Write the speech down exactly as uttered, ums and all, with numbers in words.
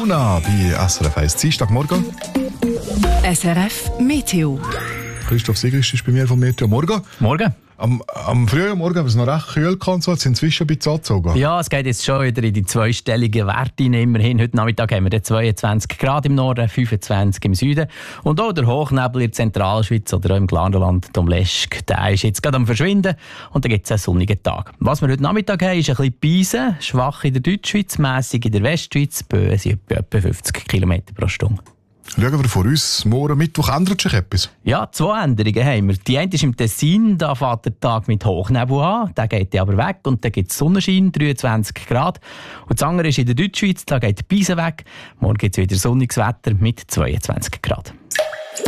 Corona bei S R F eins Dienstagmorgen. S R F Meteo. Christoph Sigrist ist bei mir vom Meteo. Morgen. Morgen. Am, am frühen Morgen haben wir es noch recht kühl gehabt, so hat es inzwischen ein bisschen angezogen. Ja, es geht jetzt schon wieder in die zweistelligen Werte hinein. Immerhin, heute Nachmittag haben wir zweiundzwanzig Grad im Norden, fünfundzwanzig im Süden. Und auch der Hochnebel in der Zentralschweiz oder auch im Glarnerland, Domleschg, der ist jetzt gerade am Verschwinden. Und dann gibt es einen sonnigen Tag. Was wir heute Nachmittag haben, ist ein bisschen Beisen, schwach in der Deutschschweiz, mässig in der Westschweiz, Böen sind etwa fünfzig Kilometer pro Stunde. Schauen wir vor uns, morgen Mittwoch ändert sich etwas? Ja, zwei Änderungen haben wir. Die eine ist im Tessin, da fährt der Tag mit Hochnebel an, der geht aber weg und dann gibt es Sonnenschein, dreiundzwanzig Grad. Und das andere ist in der Deutschschweiz, da geht die Beise weg, morgen gibt es wieder sonniges Wetter mit zweiundzwanzig Grad.